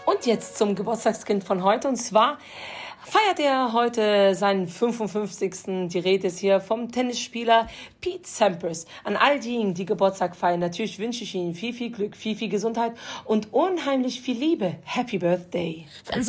Und jetzt zum Geburtstagskind von heute. Und zwar feiert er heute seinen 55. Die Rede ist hier vom Tennisspieler Pete Sampras. An all diejenigen, die Geburtstag feiern, natürlich wünsche ich Ihnen viel, viel Glück, viel, viel Gesundheit und unheimlich viel Liebe. Happy Birthday.